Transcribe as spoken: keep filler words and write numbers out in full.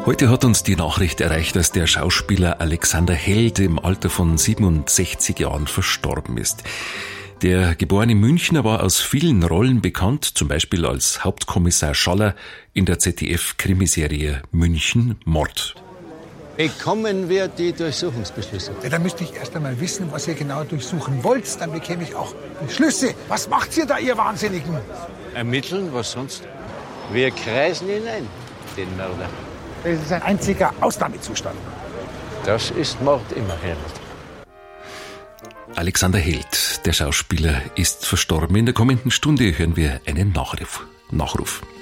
Heute hat uns die Nachricht erreicht, dass der Schauspieler Alexander Held im Alter von siebenundsechzig Jahren verstorben ist. Der geborene Münchner war aus vielen Rollen bekannt, zum Beispiel als Hauptkommissar Schaller in der Z D F-Krimiserie München Mord. Bekommen wir die Durchsuchungsbeschlüsse? Ja, dann müsste ich erst einmal wissen, was ihr genau durchsuchen wollt. Dann bekäme ich auch Beschlüsse. Was macht ihr da, ihr Wahnsinnigen? Ermitteln, was sonst? Wir kreisen ihn ein, den Mörder. Das ist ein einziger Ausnahmezustand. Das ist Mord immerhin. Alexander Held, der Schauspieler, ist verstorben. In der kommenden Stunde hören wir einen Nachruf. Nachruf.